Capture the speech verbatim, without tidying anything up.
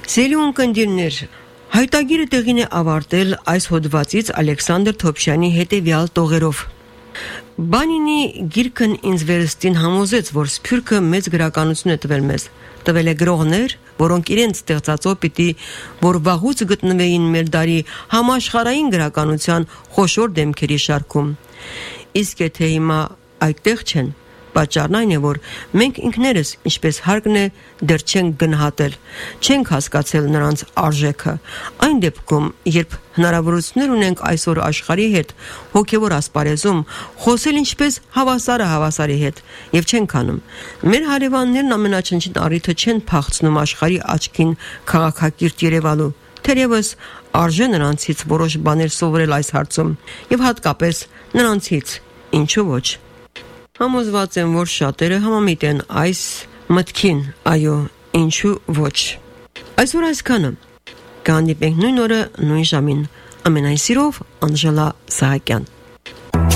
Սիրելի ունկնդիրներ, հայտագիրը տեղին է ավարտել այս հոդվածից Ալեքսանդր Թոփշյանի հետևյալ տողերով. Բանինի գիրքն ինձ վերստին համոզեց, որ Սփյուռքը մեծ գրականություն է տվել մեզ, տվել է գրողներ, որոնք իրենց ստեղծածով պիտի որ վաղուց գտնվեին մեր դարի համաշխարհային գրականության խոշոր դեմքերի շարքում։ Իսկ եթե հիմա այդտեղ չեն, պատճառն այն է, որ մենք ինքներս, ինչպես հարկն է, դեռ չենք գնահատել, չենք հասկացել նրանց արժեքը։ Այն դեպքում, երբ հնարավորություններ ունենք այսօր աշխարհի հետ, հոգևոր ասպարեզում, խոսել ինչպես հավասարը հավասարի հետ, եւ չենք անում։ Մեր հարևաններն ամենաչնչին առիթը չեն փախցնում աշխարհի աչքին քաղաքակիրթ երևալու, թերևս արժե նրանցից որոշ բաներ սովորել այս հարցում, եւ հատկապես նրանցից, ինչու ոչ։ Համոզված եմ, որ շատերը համամիտ են այս մտքին, այո, ինչու ոչ։ Այսօր այսքանը։ Կհանդիպենք նույն օրը, նույն ժամին։ Ամենայն սիրով, Անժելա Սահակյան։